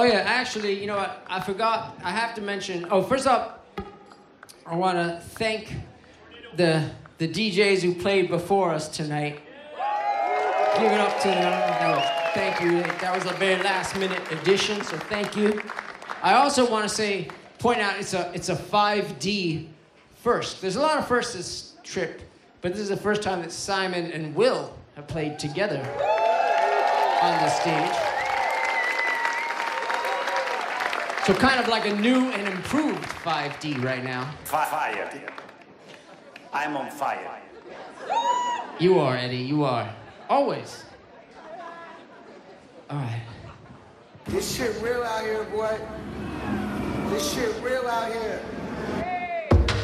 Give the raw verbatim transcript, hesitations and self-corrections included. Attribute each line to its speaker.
Speaker 1: yeah, actually, you know what? I forgot. I have to mention. Oh, first up, I want to thank the the D Js who played before us tonight. Give it up to them. That was, thank you. That was a very last minute addition, so thank you. I also want to say, point out, it's a it's a five D first. There's a lot of firsts this trip, but this is the first time that Simon and Will have played together on the stage. So kind of like a new and improved five D right now.
Speaker 2: Fire. I'm on fire.
Speaker 1: You are, Eddie, you are. Always. All right.
Speaker 3: This shit real out here, boy. This shit real out here.